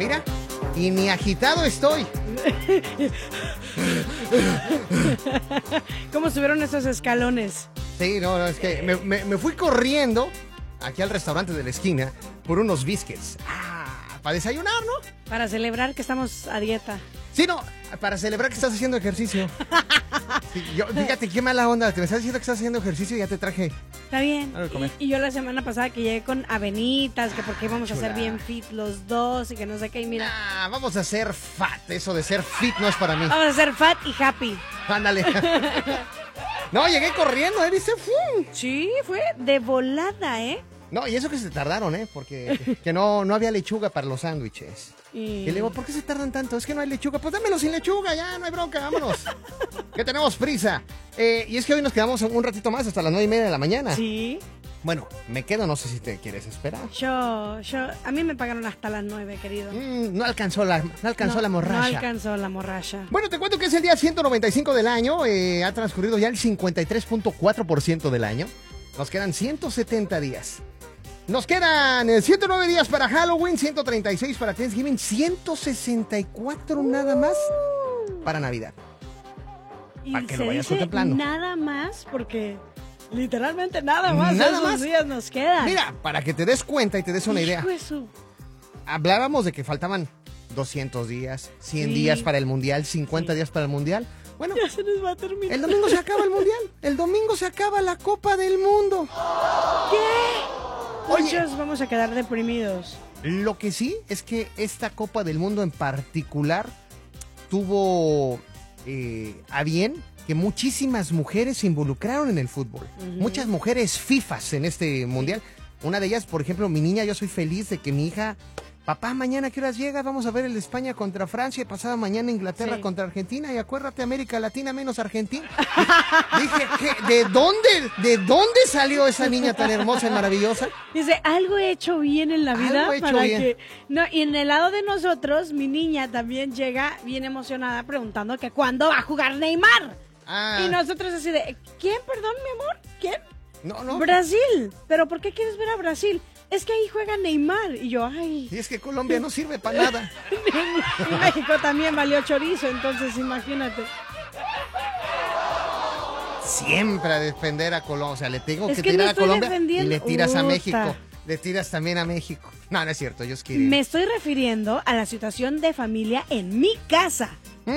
Mira, y ni agitado estoy. ¿Cómo subieron esos escalones? Sí, no, es que me fui corriendo aquí al restaurante de la esquina por unos biscuits. Para desayunar, ¿no? Para celebrar que estamos a dieta. Sí, no, para celebrar que estás haciendo ejercicio. Sí, fíjate qué mala onda, te me estás diciendo que estás haciendo ejercicio y ya te traje. Está bien. Algo de comer. Y yo la semana pasada que llegué con avenitas, que porque íbamos a ser bien fit los dos y que no sé qué, y mira. Vamos a ser fat, eso de ser fit no es para mí. Vamos a ser fat y happy. Ándale. No, llegué corriendo, ¿viste? ¡Fum! Sí, fue de volada, ¿eh? No, y eso que se tardaron, porque que no había lechuga para los sándwiches. Y le digo, ¿por qué se tardan tanto? Es que no hay lechuga. Pues dámelo sin lechuga, ya, no hay bronca, vámonos. Que tenemos prisa. Y es que hoy nos quedamos un ratito más, hasta las 9:30 de la mañana. Sí. Bueno, me quedo, no sé si te quieres esperar. A mí me pagaron hasta las 9, querido. No alcanzó la morracha. No alcanzó la morracha. Bueno, te cuento que es el día 195 del año. Ha transcurrido ya el 53.4% del año. Nos quedan 170 días. Nos quedan 109 días para Halloween, 136 para Thanksgiving, 164 nada más para Navidad. Para que lo vayas contemplando. Nada más porque literalmente nada más Nada esos más. días nos quedan. Mira, para que te des cuenta y te des una idea. Hablábamos de que faltaban 200 días, 100 días para el Mundial, 50 días para el Mundial. Bueno, ya se nos va a terminar. El domingo se acaba el Mundial. El domingo se acaba la Copa del Mundo. ¿Qué? Oye, muchos vamos a quedar deprimidos. Lo que sí es que esta Copa del Mundo en particular tuvo a bien que muchísimas mujeres se involucraron en el fútbol. Muchas mujeres FIFAs en este mundial. Una de ellas, por ejemplo, mi niña, yo soy feliz de que mi hija... Papá, mañana ¿qué horas llega? Vamos a ver el España contra Francia y pasado mañana Inglaterra contra Argentina. Y acuérdate, América Latina menos Argentina. Dije, ¿de dónde salió esa niña tan hermosa y maravillosa? Dice, algo he hecho bien en la vida para bien. que... No, y en el lado de nosotros, mi niña también llega bien emocionada preguntando que ¿cuándo va a jugar Neymar? Y nosotros así de, ¿quién? Perdón, mi amor, ¿quién? No. Brasil. ¿Pero por qué quieres ver a Brasil? Es que ahí juega Neymar. Y yo, ay. Y es que Colombia no sirve para nada. Y México también valió chorizo, entonces imagínate. Siempre a defender a Colombia. O sea, le tengo que que tirar no a Colombia defendiendo. Y le tiras a México. Le tiras también a México. No es cierto, yo quiero. Me estoy refiriendo a la situación de familia en mi casa.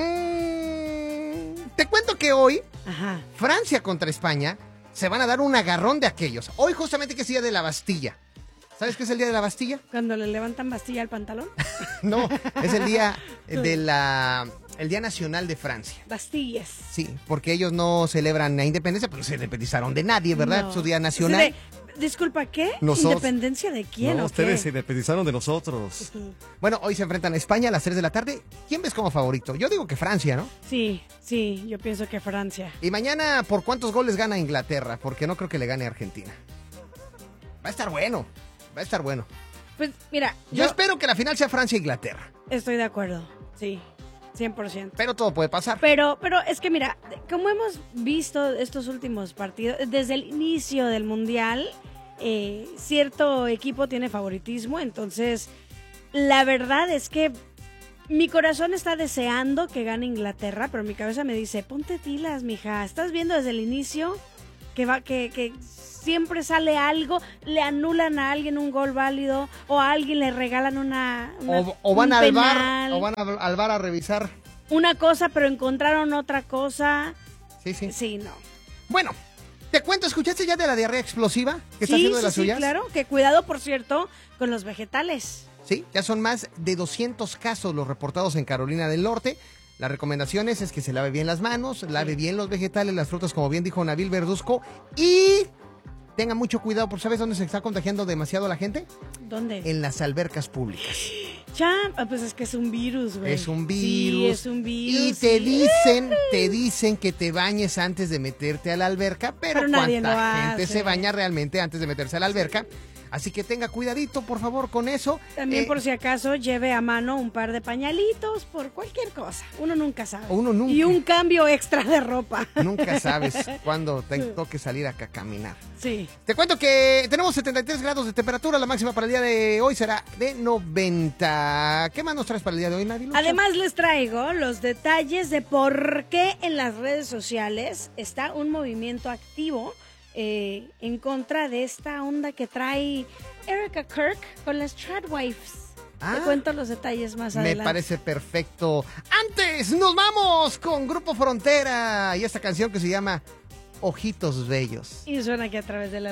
Te cuento que hoy, Francia contra España, se van a dar un agarrón de aquellos. Hoy justamente que es día de la Bastilla. ¿Sabes qué es el día de la Bastilla? ¿Cuando le levantan Bastilla al pantalón? No, es el día el Día Nacional de Francia. Bastillas. Sí, porque ellos no celebran la independencia, pero no se independizaron de nadie, ¿verdad? No. Su día nacional. Disculpa, ¿qué? Nosotros. ¿Independencia de quién? No, ¿o ustedes qué? se independizaron de nosotros. Bueno, hoy se enfrentan a España a las 3 de la tarde. ¿Quién ves como favorito? Yo digo que Francia, ¿no? Sí, yo pienso que Francia. Y mañana, ¿por cuántos goles gana Inglaterra? Porque no creo que le gane a Argentina. Va a estar bueno. Pues mira, yo espero que la final sea Francia-Inglaterra. Estoy de acuerdo, sí, 100%. Pero todo puede pasar. Pero es que mira, como hemos visto estos últimos partidos, desde el inicio del Mundial, cierto equipo tiene favoritismo, entonces la verdad es que mi corazón está deseando que gane Inglaterra, pero mi cabeza me dice, ponte pilas, mija, estás viendo desde el inicio que siempre sale algo, le anulan a alguien un gol válido o a alguien le regalan o van al bar, o van al bar a revisar una cosa, pero encontraron otra cosa. Sí, no. Bueno, te cuento, ¿escuchaste ya de la diarrea explosiva que está haciendo de las suyas? Sí, claro, que cuidado, por cierto, con los vegetales. Sí, ya son más de 200 casos los reportados en Carolina del Norte. Las recomendaciones es que se lave bien las manos, lave bien los vegetales, las frutas, como bien dijo Nabil Verduzco, y tenga mucho cuidado, porque ¿sabes dónde se está contagiando demasiado la gente? ¿Dónde? En las albercas públicas. Pues es que es un virus, güey. Es un virus. Sí, es un virus. Y te dicen que te bañes antes de meterte a la alberca, pero nadie ¿cuánta lo gente hace? se baña realmente antes de meterse a la alberca? Así que tenga cuidadito, por favor, con eso. También por si acaso lleve a mano un par de pañalitos por cualquier cosa. Uno nunca sabe. Y un cambio extra de ropa. Nunca sabes cuándo te toque salir acá a caminar. Sí. Te cuento que tenemos 73 grados de temperatura. La máxima para el día de hoy será de 90. ¿Qué más nos traes para el día de hoy, Marilucha? Además les traigo los detalles de por qué en las redes sociales está un movimiento activo en contra de esta onda que trae Erica Kirk con las Tradwives. Te cuento los detalles más adelante. Me parece perfecto. Antes nos vamos con Grupo Frontera y esta canción que se llama Ojitos Bellos. Y suena aquí a través de la